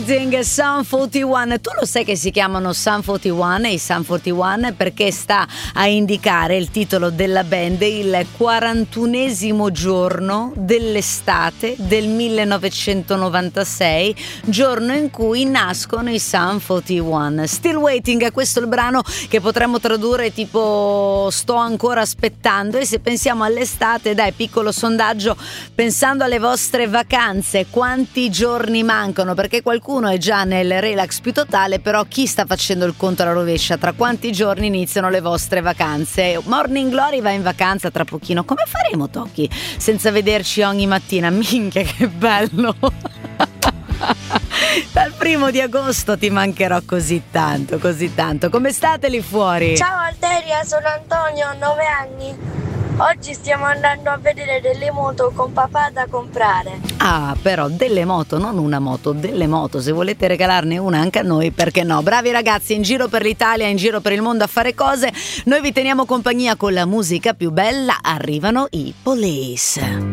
Sum 41, tu lo sai che si chiamano Sum 41 e i Sum 41 perché sta a indicare il titolo della band, il 41esimo giorno dell'estate del 1996, giorno in cui nascono i Sum 41. Still Waiting, questo è il brano che potremmo tradurre tipo sto ancora aspettando. E se pensiamo all'estate, dai, piccolo sondaggio, pensando alle vostre vacanze, quanti giorni mancano? Perché qualcuno è già nel relax più totale, però chi sta facendo il conto alla rovescia? Tra quanti giorni iniziano le vostre vacanze? Morning Glory va in vacanza tra pochino. Come faremo, Tocchi, senza vederci ogni mattina? Minchia, che bello! Dal 1 agosto ti mancherò così tanto, così tanto. Come state lì fuori? Ciao Alteria, sono Antonio, ho 9 anni. Oggi stiamo andando a vedere delle moto con papà da comprare. Ah, però delle moto, non una moto, delle moto. Se volete regalarne una anche a noi, perché no? Bravi ragazzi, in giro per l'Italia, in giro per il mondo a fare cose. Noi vi teniamo compagnia con la musica più bella. Arrivano i Police.